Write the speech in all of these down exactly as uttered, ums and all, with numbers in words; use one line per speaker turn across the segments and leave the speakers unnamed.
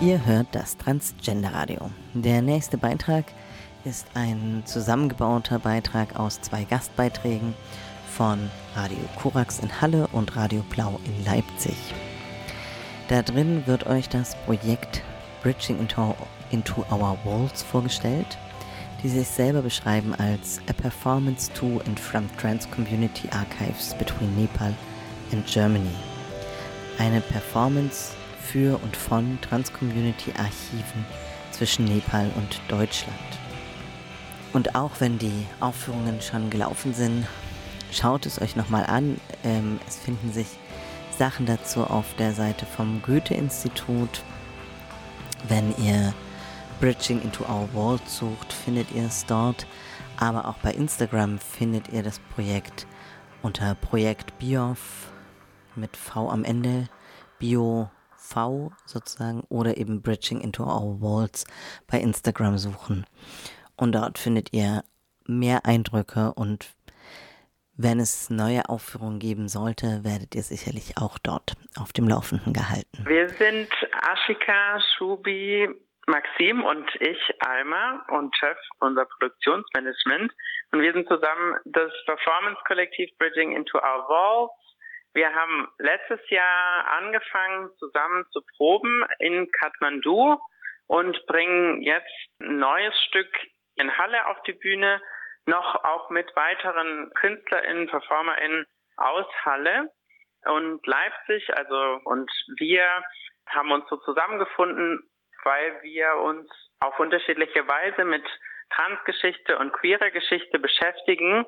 Ihr hört das Transgender Radio. Der nächste Beitrag ist ein zusammengebauter Beitrag aus zwei Gastbeiträgen von Radio Korax in Halle und Radio Blau in Leipzig. Da drin wird euch das Projekt Bridging into, into Our Walls vorgestellt, die sich selber beschreiben als A Performance to and from Trans Community Archives between Nepal and Germany. Eine Performance für und von Trans-Community-Archiven zwischen Nepal und Deutschland. Und auch wenn die Aufführungen schon gelaufen sind, schaut es euch nochmal an. Ähm, es finden sich Sachen dazu auf der Seite vom Goethe-Institut. Wenn ihr Bridging into Our World sucht, findet ihr es dort. Aber auch bei Instagram findet ihr das Projekt unter Projekt Biof mit V am Ende, Bio V sozusagen, oder eben Bridging into Our Walls bei Instagram suchen. Und dort findet ihr mehr Eindrücke, und wenn es neue Aufführungen geben sollte, werdet ihr sicherlich auch dort auf dem Laufenden gehalten.
Wir sind Ashika, Shubi, Maxim und ich, Alma, und Chef unser Produktionsmanagement. Und wir sind zusammen das Performance-Kollektiv Bridging into Our Walls. Wir haben letztes Jahr angefangen, zusammen zu proben in Kathmandu und bringen jetzt ein neues Stück in Halle auf die Bühne, noch auch mit weiteren KünstlerInnen, PerformerInnen aus Halle und Leipzig. Also, und wir haben uns so zusammengefunden, weil wir uns auf unterschiedliche Weise mit Transgeschichte und queerer Geschichte beschäftigen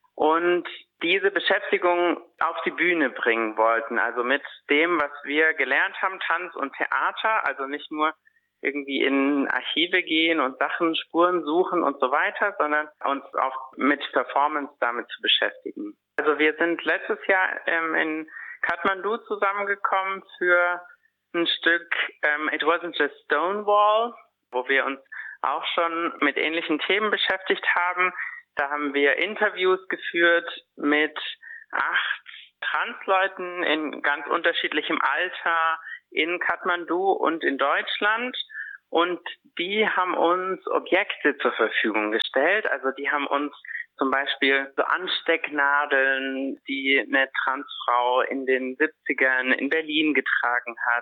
und diese Beschäftigung auf die Bühne bringen wollten. Also mit dem, was wir gelernt haben, Tanz und Theater, also nicht nur irgendwie in Archive gehen und Sachen, Spuren suchen und so weiter, sondern uns auch mit Performance damit zu beschäftigen. Also wir sind letztes Jahr ähm, in Kathmandu zusammengekommen für ein Stück ähm, It Wasn't Just Stonewall, wo wir uns auch schon mit ähnlichen Themen beschäftigt haben. Da haben wir Interviews geführt mit acht Transleuten in ganz unterschiedlichem Alter in Kathmandu und in Deutschland. Und die haben uns Objekte zur Verfügung gestellt. Also die haben uns zum Beispiel so Anstecknadeln, die eine Transfrau in den siebzigern in Berlin getragen hat.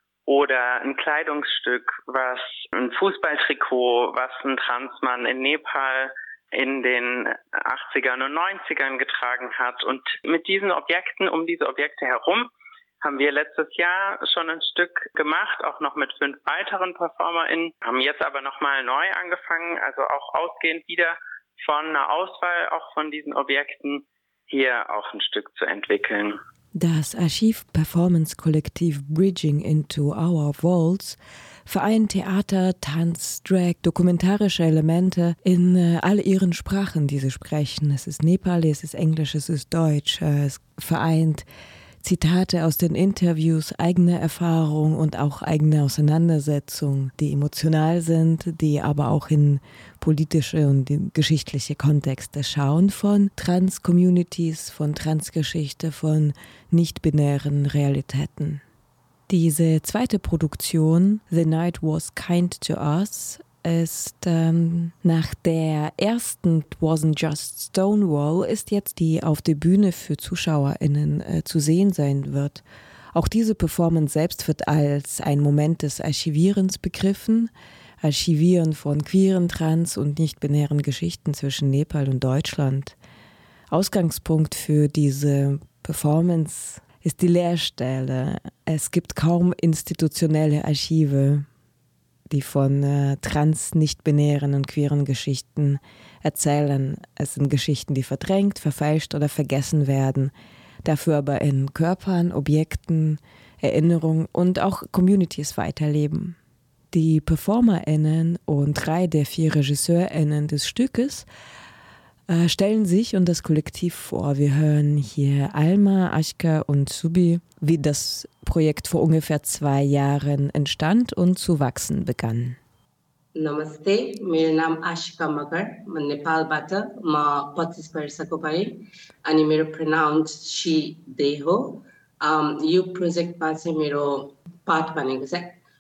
Oder ein Kleidungsstück, was ein Fußballtrikot, was ein Transmann in Nepal in den achtzigern und neunzigern getragen hat. Und mit diesen Objekten, um diese Objekte herum, haben wir letztes Jahr schon ein Stück gemacht, auch noch mit fünf weiteren PerformerInnen, haben jetzt aber nochmal neu angefangen, also auch ausgehend wieder von einer Auswahl auch von diesen Objekten hier auch ein Stück zu entwickeln.
Das Archiv-Performance-Kollektiv Bridging into Our Walls vereint Theater, Tanz, Drag, dokumentarische Elemente in äh, all ihren Sprachen, die sie sprechen. Es ist Nepali, es ist Englisch, es ist Deutsch. Äh, es vereint Zitate aus den Interviews, eigene Erfahrung und auch eigene Auseinandersetzungen, die emotional sind, die aber auch in politische und in geschichtliche Kontexte schauen, von Trans-Communities, von Transgeschichte, von nicht-binären Realitäten. Diese zweite Produktion, The Night Was Kind to Us, ist ähm, nach der ersten It Wasn't Just Stonewall ist jetzt die auf der Bühne für ZuschauerInnen äh, zu sehen sein wird. Auch diese Performance selbst wird als ein Moment des Archivierens begriffen, Archivieren von queeren, trans- und nicht-binären Geschichten zwischen Nepal und Deutschland. Ausgangspunkt für diese Performance ist die Leerstelle. Es gibt kaum institutionelle Archive, die von äh, trans-, nicht-binären und queeren Geschichten erzählen. Es sind Geschichten, die verdrängt, verfälscht oder vergessen werden, dafür aber in Körpern, Objekten, Erinnerungen und auch Communities weiterleben. Die PerformerInnen und drei der vier RegisseurInnen des Stückes äh, stellen sich und das Kollektiv vor. Wir hören hier Alma, Ashika und Subi, wie das Projekt vor ungefähr zwei Jahren entstand und zu wachsen begann.
नमस्ते, मेरो नाम आशिका मगर, म नेपालबाट, म पच्चीस वर्षको भएँ अनि मेरो प्रोनाउन्स शी दे हो। um, यो प्रोजेक्टमा चाहिँ मेरो पार्ट भनेको चाहिँ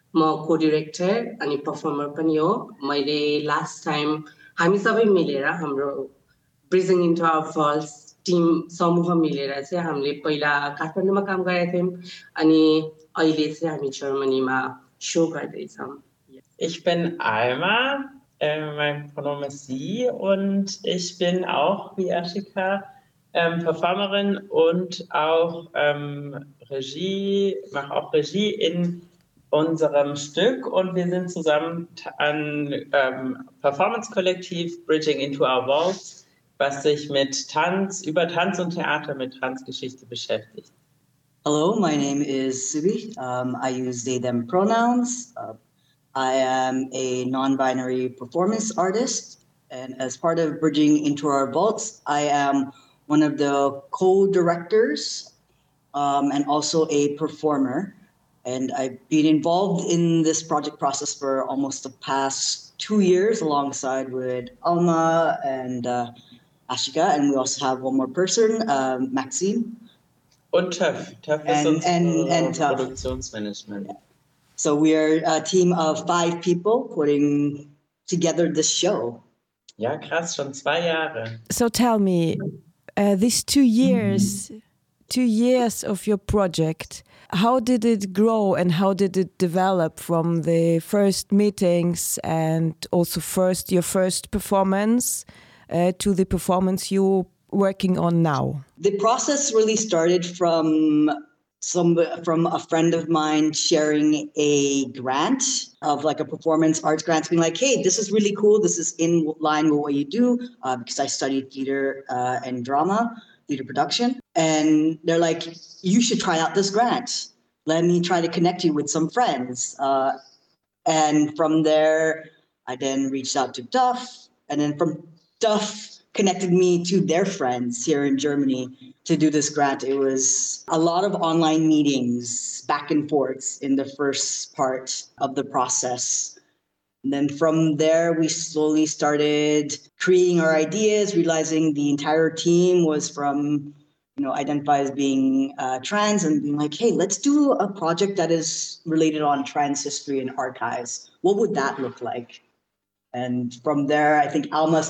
म co-director अनि performer पनि हो मैले last time हामी सबै मिलेर हाम्रो Bridging into Our Vaults team समूह मिलेर चाहिँ हामीले पहिला काठमाडौँमा काम गरेका थियौं अनि अहिले चाहिँ हामी जर्मनीमा शो गर्दैछौं
Ich bin Alma, äh, mein Pronomen ist sie und ich bin auch wie Ashika ähm, Performerin und auch ähm, Regie, mache auch Regie in unserem Stück und wir sind zusammen an ähm, Performance-Kollektiv Bridging into Our Vaults, was sich mit Tanz, über Tanz und Theater mit Transgeschichte beschäftigt.
Hello, my name is Subi. Um, I use they, them pronouns. Uh, I am a non-binary performance artist, and as part of Bridging into Our Vaults, I am one of the co-directors um, and also a performer. And I've been involved in this project process for almost the past two years alongside with Alma and uh, Ashika, and we also have one more person, um, Maxime.
Und Töff. Töff ist
And-
unser
and- and Töff.
Produktionsmanagement.
Yeah. So we are a team of five people putting together this show.
Ja, krass, schon zwei Jahre.
So tell me, uh, these two years, two years of your project, how did it grow and how did it develop from the first meetings and also first your first performance uh, to the performance you're working on now?
The process really started from some from a friend of mine sharing a grant of like a performance arts grant, being like, hey, this is really cool. This is in line with what you do, uh, because I studied theater uh, and drama, theater production. And they're like, you should try out this grant. Let me try to connect you with some friends. Uh, and from there, I then reached out to Duff. And then from Duff, connected me to their friends here in Germany to do this grant. It was a lot of online meetings, back and forth in the first part of the process. And then from there, we slowly started creating our ideas, realizing the entire team was from, you know, identify as being uh, trans and being like, hey, let's do a project that is related on trans history and archives. What would that look like? And from there, I think Alma